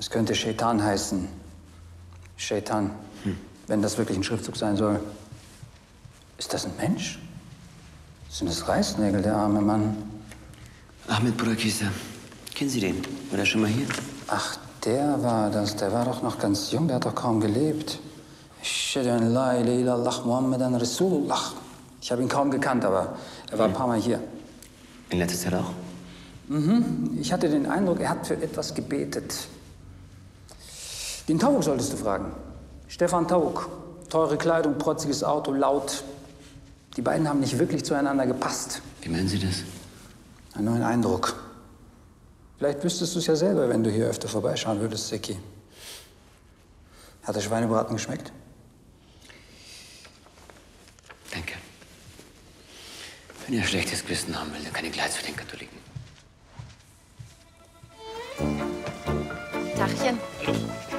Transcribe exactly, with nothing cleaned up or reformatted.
Es könnte Shaitan heißen. Shaitan. Hm. Wenn das wirklich ein Schriftzug sein soll. Ist das ein Mensch? Sind das Reißnägel, der arme Mann? Ahmed Burakisa. Kennen Sie den? War der schon mal hier? Ach, der war das. Der war doch noch ganz jung. Der hat doch kaum gelebt. Ashhadu an la ilaha illallah Muhammadan Rasulullah. Ich habe ihn kaum gekannt, aber er war ein paar Mal hier. In letzter Zeit auch? Mhm. Ich hatte den Eindruck, er hat für etwas gebetet. Den Tauk solltest du fragen. Stefan Tauk. Teure Kleidung, protziges Auto, laut. Die beiden haben nicht wirklich zueinander gepasst. Wie meinen Sie das? Einen neuen Eindruck. Vielleicht wüsstest du es ja selber, wenn du hier öfter vorbeischauen würdest, Seki. Hat der Schweinebraten geschmeckt? Danke. Wenn ihr schlechtes Gewissen haben will, dann kann ich gleich zu den Katholiken. Tachchen. Hallo.